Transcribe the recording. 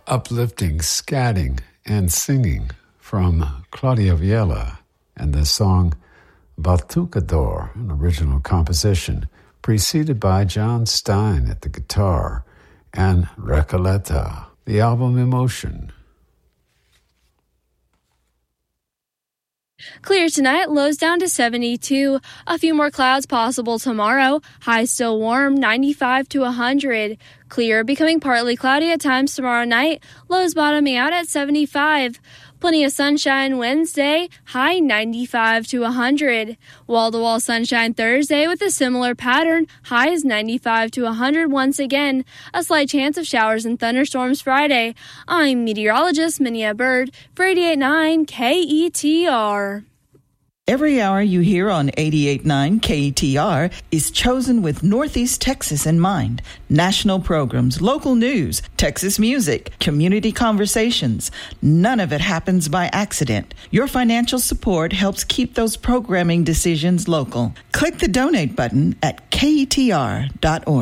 uplifting scatting and singing from Claudia Viella and the song Batucador, an original composition, preceded by John Stein at the guitar and Recoleta, the album Emotion. Clear tonight, lows down to 72. A few more clouds possible tomorrow. Highs still warm, 95 to 100. Clear, becoming partly cloudy at times tomorrow night. Lows bottoming out at 75. Plenty of sunshine Wednesday, high 95 to 100. Wall-to-wall sunshine Thursday with a similar pattern, highs 95 to 100 once again. A slight chance of showers and thunderstorms Friday. I'm meteorologist Minia Bird for 88.9 KETR. Every hour you hear on 88.9 KETR is chosen with Northeast Texas in mind. National programs, local news, Texas music, community conversations. None of it happens by accident. Your financial support helps keep those programming decisions local. Click the donate button at KETR.org.